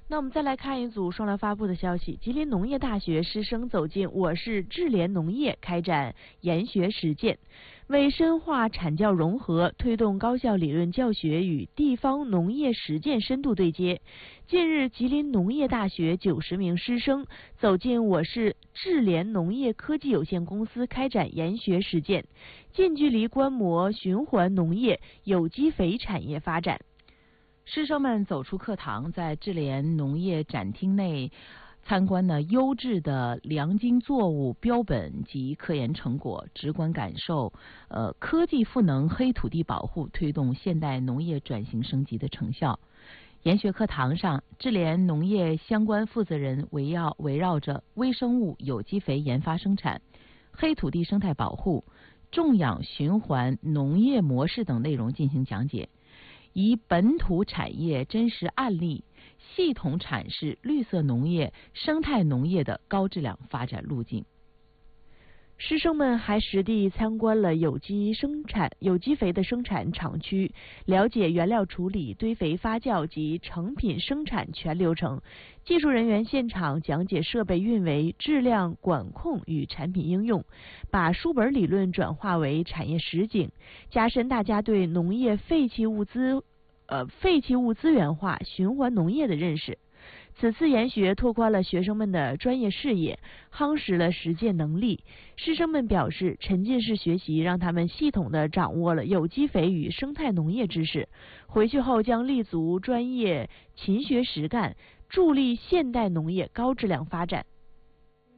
那我们再来看一组双联发布的消息：吉林农业大学师生走进我市智联农业，开展研学实践，为深化产教融合，推动高校理论教学与地方农业实践深度对接。近日，吉林农业大学90名师生走进我市智联农业科技有限公司，开展研学实践，近距离观摩循环农业、有机肥产业发展。 师生们走出课堂，在智联农业展厅内参观优质的粮菁作物标本及科研成果，直观感受科技赋能黑土地保护，推动现代农业转型升级的成效。研学课堂上，智联农业相关负责人围绕着微生物、有机肥研发生产、黑土地生态保护、种养循环农业模式等内容进行讲解，以本土产业真实案例系统阐释绿色农业、生态农业的高质量发展路径。 师生们还实地参观了有机肥的生产厂区，了解原料处理、堆肥发酵及成品生产全流程。技术人员现场讲解设备运维、质量管控与产品应用，把书本理论转化为产业实景，加深大家对农业废弃物资源化、循环农业的认识。此次研学拓宽了学生们的专业视野，夯实了实践能力。师生们表示，沉浸式学习让他们系统地掌握了有机肥与生态农业知识，回去后将立足专业，勤学实干，助力现代农业高质量发展。